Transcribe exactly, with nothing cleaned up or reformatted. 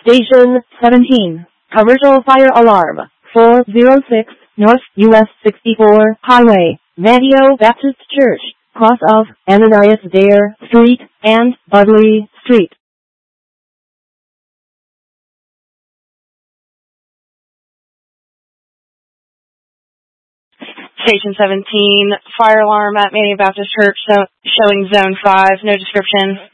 Station seventeen. Commercial fire alarm. four oh six North U S sixty-four Highway. Mateo Baptist Church. Cross of Ananias Dare Street and Budley Street. Station seventeen. Fire alarm at Mateo Baptist Church, so showing zone five. No description.